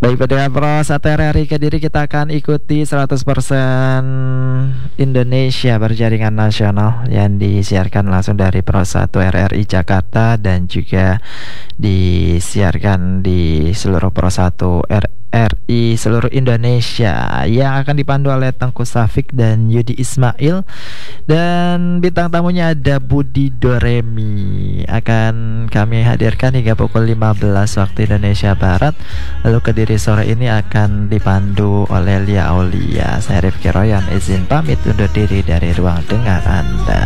Baik, pendengar Pro 1 RRI Kediri, kita akan ikuti 100% Indonesia berjaringan nasional yang disiarkan langsung dari Pro 1 RRI Jakarta dan juga disiarkan di seluruh Pro 1 RRI seluruh Indonesia, yang akan dipandu oleh Tengku Safik dan Yudi Ismail, dan bintang tamunya ada Budi Doremi. Akan kami hadirkan hingga pukul 15 waktu Indonesia Barat. Lalu Kediri sore ini akan dipandu oleh Lia Aulia. Saya Rifki Royan izin pamit undur diri dari ruang dengar Anda.